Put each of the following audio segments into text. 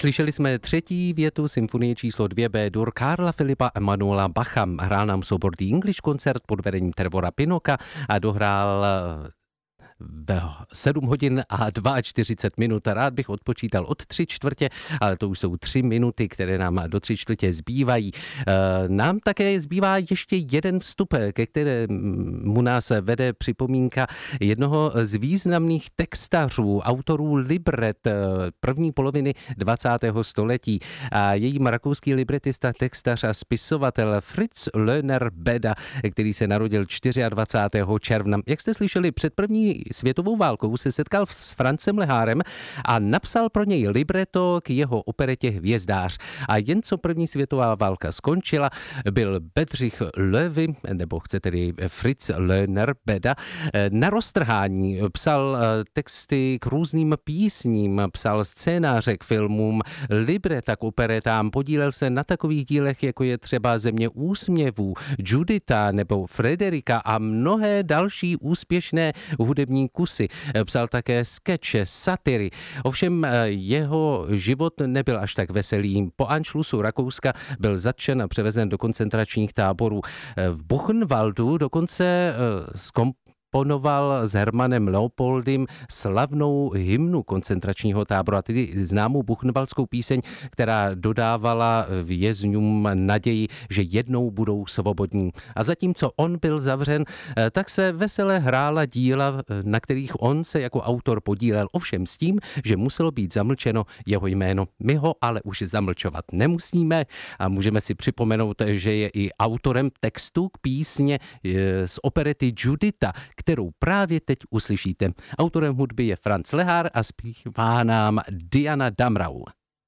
Slyšeli jsme třetí větu symfonie číslo 2 B-dur Karla Filipa Emanuela Bacha. Hrál nám soubor The English Concert pod vedením Trevora Pinoka a dohrál v 7 hodin a 42 minut. Rád bych odpočítal od 3/4, ale to už jsou 3 minuty, které nám do 3/4 zbývají. Nám také zbývá ještě jeden vstup, ke kterému nás vede připomínka jednoho z významných textařů, autorů libret první poloviny 20. století. A jejím rakouský libretista, textař a spisovatel Fritz Löhner Beda, který se narodil 24. června. Jak jste slyšeli, před první světovou válkou se setkal s Francem Lehárem a napsal pro něj libreto k jeho operetě Hvězdář. A jen co první světová válka skončila, byl Bedřich Loewy, nebo chcete-li Fritz Löhner Beda, na roztrhání. Psal texty k různým písním, psal scénáře k filmům, libreta k operetám, podílel se na takových dílech, jako je třeba Země úsměvů, Judita nebo Frederika a mnohé další úspěšné hudební kusy. Psal také skeče, satiry. Ovšem jeho život nebyl až tak veselý. Po Anschlussu Rakouska byl zatčen a převezen do koncentračních táborů. V Buchenwaldu dokonce komponoval s Hermanem Leopoldem slavnou hymnu koncentračního tábora, tedy známou buchenwaldskou píseň, která dodávala vězňům naději, že jednou budou svobodní. A zatímco on byl zavřen, tak se vesele hrála díla, na kterých on se jako autor podílel. Ovšem s tím, že muselo být zamlčeno jeho jméno. My ho ale už zamlčovat nemusíme a můžeme si připomenout, že je i autorem textu k písně z operety Judita, kterou právě teď uslyšíte. Autorem hudby je Franz Lehár a zpívá nám Diana Damrau.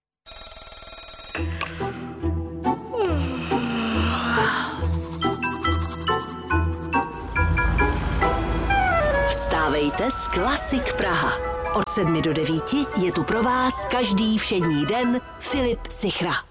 Vstávejte s Klasik Praha. Od 7 do 9 je tu pro vás každý všední den Filip Sichra.